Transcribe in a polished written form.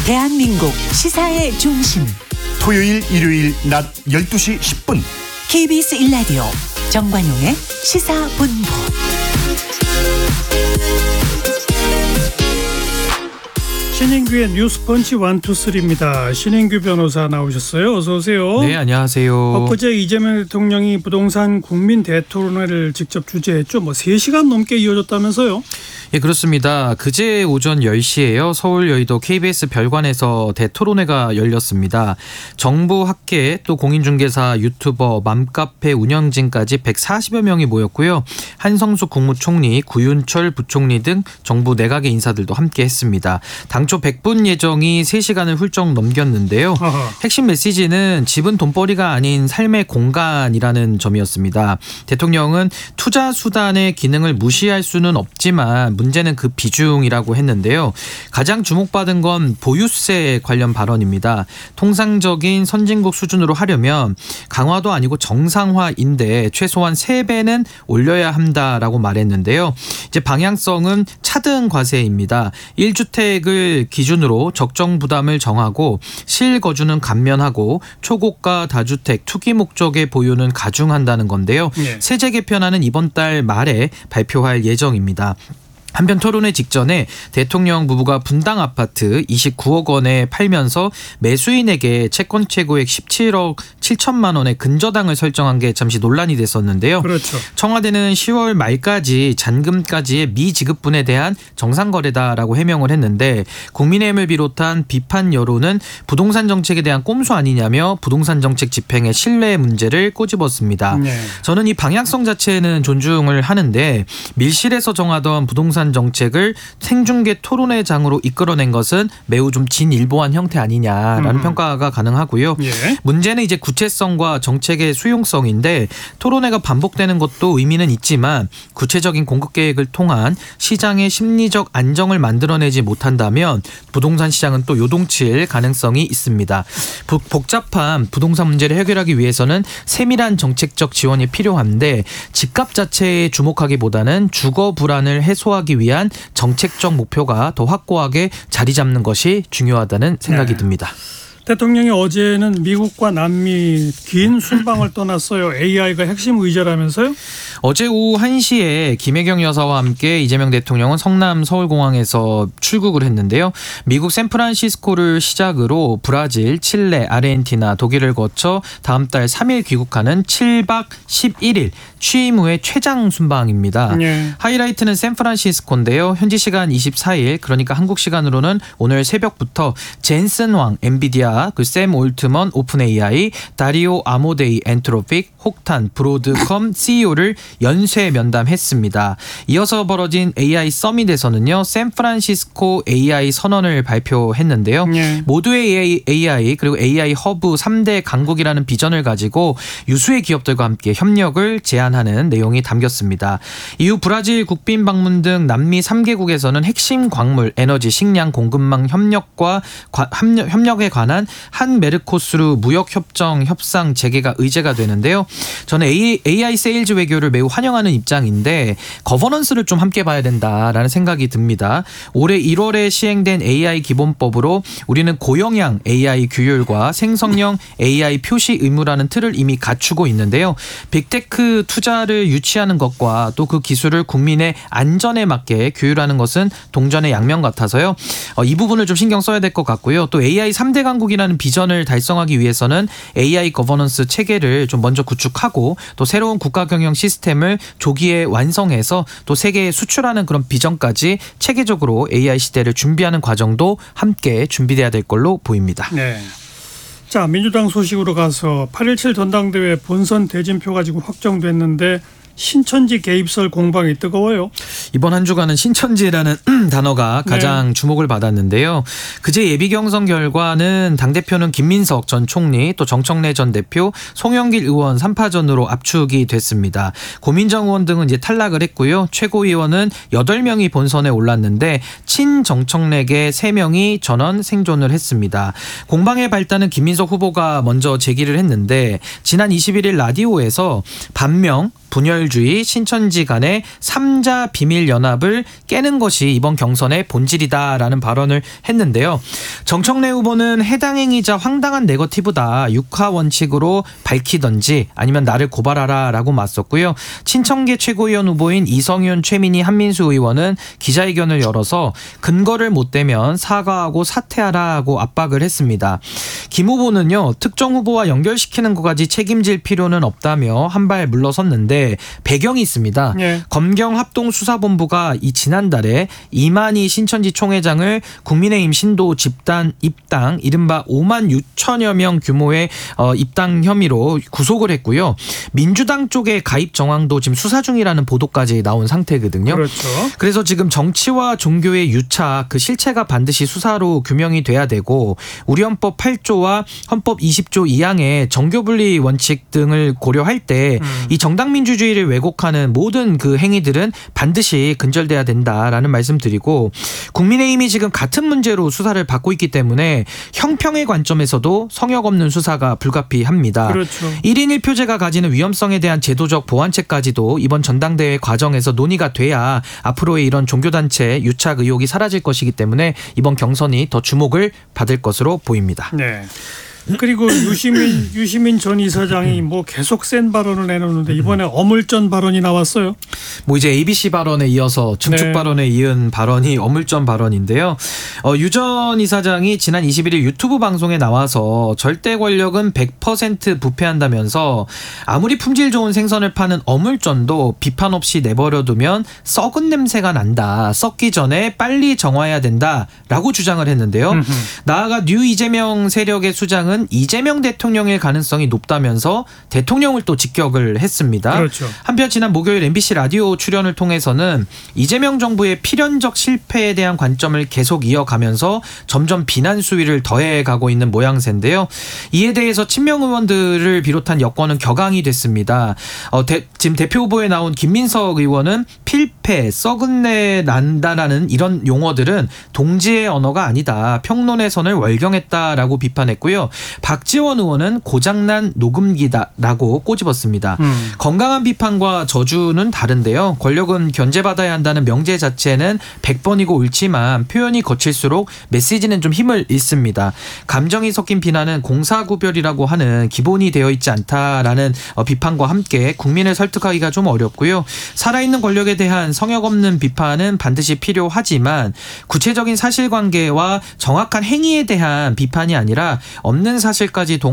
대한민국 시사의 중심 토요일 일요일 낮 12시 10분 KBS 1라디오 정관용의 시사본부. 신인규의 뉴스펀치 1, 2, 3입니다. 신인규 변호사 나오셨어요. 어서 오세요. 네, 안녕하세요. 엊그제 이재명 대통령이 부동산 국민 대토론회를 직접 주재했죠. 3시간 넘게 이어졌다면서요. 예, 그렇습니다. 그제 오전 10시에요. 서울 여의도 KBS 별관에서 대토론회가 열렸습니다. 정부, 학계, 또 공인중개사, 유튜버, 맘카페 운영진까지 140여 명이 모였고요. 한성수 국무총리, 구윤철 부총리 등 정부 내각의 인사들도 함께 했습니다. 당초 100분 예정이 3시간을 훌쩍 넘겼는데요. 핵심 메시지는 집은 돈벌이가 아닌 삶의 공간이라는 점이었습니다. 대통령은 투자 수단의 기능을 무시할 수는 없지만 문제는 그 비중이라고 했는데요. 가장 주목받은 건 보유세 관련 발언입니다. 통상적인 선진국 수준으로 하려면 강화도 아니고 정상화인데 최소한 3배는 올려야 한다라고 말했는데요. 이제 방향성은 차등 과세입니다. 1주택을 기준으로 적정 부담을 정하고 실거주는 감면하고 초고가 다주택 투기 목적의 보유는 가중한다는 건데요. 세제 개편안은 이번 달 말에 발표할 예정입니다. 한편 토론회 직전에 대통령 부부가 분당 아파트 29억 원에 팔면서 매수인에게 채권 최고액 17억 7천만 원의 근저당을 설정한 게 잠시 논란이 됐었는데요. 그렇죠. 청와대는 10월 말까지 잔금까지의 미지급분에 대한 정상거래다라고 해명을 했는데 국민의힘을 비롯한 비판 여론은 부동산 정책에 대한 꼼수 아니냐며 부동산 정책 집행의 신뢰 문제를 꼬집었습니다. 저는 이 방향성 자체는 존중을 하는데 밀실에서 정하던 부동산 정책을 생중계 토론회장으로 이끌어낸 것은 매우 좀 진일보한 형태 아니냐라는 평가가 가능하고요. 문제는 이제 구체성과 정책의 수용성인데 토론회가 반복되는 것도 의미는 있지만 구체적인 공급 계획을 통한 시장의 심리적 안정을 만들어내지 못한다면 부동산 시장은 또 요동칠 가능성이 있습니다. 복잡한 부동산 문제를 해결하기 위해서는 세밀한 정책적 지원이 필요한데 집값 자체에 주목하기보다는 주거 불안을 해소하기 위한 정책적 목표가 더 확고하게 자리 잡는 것이 중요하다는 생각이 듭니다. 대통령이 어제는 미국과 남미 긴 순방을 떠났어요. AI가 핵심 의제라면서요? 어제 오후 1시에 김혜경 여사와 함께 이재명 대통령은 성남 서울공항에서 출국을 했는데요. 미국 샌프란시스코를 시작으로 브라질, 칠레, 아르헨티나, 독일을 거쳐 다음 달 3일 귀국하는 7박 11일 취임 후의 최장 순방입니다. 하이라이트는 샌프란시스코인데요. 현지 시간 24일 그러니까 한국 시간으로는 오늘 새벽부터 젠슨 왕 엔비디아, 샘 올트먼 오픈 AI, 다리오 아모데이 엔트로픽, 혹탄 브로드컴 CEO를 연쇄 면담했습니다. 이어서 벌어진 AI 서밋에서는요. 샌프란시스코 AI 선언을 발표했는데요. 모두의 AI 그리고 AI 허브 3대 강국이라는 비전을 가지고 유수의 기업들과 함께 협력을 제안하는 내용이 담겼습니다. 이후 브라질 국빈 방문 등 남미 3개국에서는 핵심 광물, 에너지, 식량 공급망 협력에 관한 한 메르코스루 무역협정 협상 재개가 의제가 되는데요. 저는 AI 세일즈 외교를 매우 환영하는 입장인데 거버넌스를 좀 함께 봐야 된다라는 생각이 듭니다. 올해 1월에 시행된 AI 기본법으로 우리는 고영양 AI 규율과 생성형 AI 표시 의무라는 틀을 이미 갖추고 있는데요. 빅테크 투자를 유치하는 것과 또 그 기술을 국민의 안전에 맞게 규율하는 것은 동전의 양면 같아서요. 이 부분을 좀 신경 써야 될 것 같고요. 또 AI 3대 강국이라는 비전을 달성하기 위해서는 AI 거버넌스 체계를 좀 먼저 구축하고 또 새로운 국가 경영 시스템을 조기에 완성해서 또 세계에 수출하는 그런 비전까지 체계적으로 AI 시대를 준비하는 과정도 함께 준비돼야 될 걸로 보입니다. 자, 민주당 소식으로 가서 8.17 전당대회 본선 대진표가 지금 확정됐는데 신천지 개입설 공방이 뜨거워요. 이번 한 주간은 신천지라는 단어가 가장 주목을 받았는데요. 그제 예비 경선 결과는 당대표는 김민석 전 총리 또 정청래 전 대표 송영길 의원 3파전으로 압축이 됐습니다. 고민정 의원 등은 이제 탈락을 했고요. 최고위원은 8명이 본선에 올랐는데 친정청래계 3명이 전원 생존을 했습니다. 공방의 발단은 김민석 후보가 먼저 제기를 했는데 지난 21일 라디오에서 반명 분열 비밀주의, 신천지 간의 3자 비밀연합을 깨는 것이 이번 경선의 본질이다라는 발언을 했는데요. 정청래 후보는 해당 행위자 황당한 네거티브다. 육하 원칙으로 밝히던지 아니면 나를 고발하라 라고 맞섰고요. 친청계 최고위원 후보인 이성윤, 최민희, 한민수 의원은 기자회견을 열어서 근거를 못 대면 사과하고 사퇴하라고 압박을 했습니다. 김 후보는요. 특정 후보와 연결시키는 것까지 책임질 필요는 없다며 한 발 물러섰는데 배경이 있습니다. 예. 검경합동수사본부가 이 지난달에 이만희 신천지 총회장을 국민의힘 신도 집단 입당 이른바 5만 6천여 명 규모의 입당 혐의로 구속을 했고요. 민주당 쪽의 가입 정황도 지금 수사 중이라는 보도까지 나온 상태거든요. 그렇죠. 그래서 지금 정치와 종교의 유착 그 실체가 반드시 수사로 규명이 돼야 되고 우리 헌법 8조와 헌법 20조 2항의 정교분리 원칙 등을 고려할 때 이 정당민주주의를 왜곡하는 모든 그 행위들은 반드시 근절돼야 된다라는 말씀드리고 국민의힘이 지금 같은 문제로 수사를 받고 있기 때문에 형평의 관점에서도 성역 없는 수사가 불가피합니다. 그렇죠. 1인 1표제가 가지는 위험성에 대한 제도적 보완책까지도 이번 전당대회 과정에서 논의가 돼야 앞으로의 이런 종교단체 유착 의혹이 사라질 것이기 때문에 이번 경선이 더 주목을 받을 것으로 보입니다. 네. 그리고 유시민 전 이사장이 뭐 계속 센 발언을 내놓는데 이번에 어물전 발언이 나왔어요. 뭐 이제 ABC 발언에 이어서 중축 네. 발언에 이은 발언이 어물전 발언인데요. 유 전 이사장이 지난 21일 유튜브 방송에 나와서 절대 권력은 100% 부패한다면서 아무리 품질 좋은 생선을 파는 어물전도 비판 없이 내버려두면 썩은 냄새가 난다. 썩기 전에 빨리 정화해야 된다라고 주장을 했는데요. 나아가 뉴 이재명 세력의 수장은 이재명 대통령일 가능성이 높다면서 대통령을 또 직격을 했습니다. 그렇죠. 한편 지난 목요일 MBC 라디오 출연을 통해서는 이재명 정부의 필연적 실패에 대한 관점을 계속 이어가면서 점점 비난 수위를 더해가고 있는 모양새인데요. 이에 대해서 친명 의원들을 비롯한 여권은 격앙이 됐습니다. 지금 대표 후보에 나온 김민석 의원은 필패, 썩은 내 난다라는 이런 용어들은 동지의 언어가 아니다. 평론의 선을 월경했다라고 비판했고요. 박지원 의원은 고장난 녹음기다라고 꼬집었습니다. 건강한 비판과 저주는 다른데요. 권력은 견제받아야 한다는 명제 자체는 100번이고 옳지만 표현이 거칠수록 메시지는 좀 힘을 잃습니다. 감정이 섞인 비난은 공사구별이라고 하는 기본이 되어 있지 않다라는 비판과 함께 국민을 설득하기가 좀 어렵고요. 살아있는 권력에 대한 성역 없는 비판은 반드시 필요하지만 구체적인 사실관계와 정확한 행위에 대한 비판이 아니라 없는 사실까지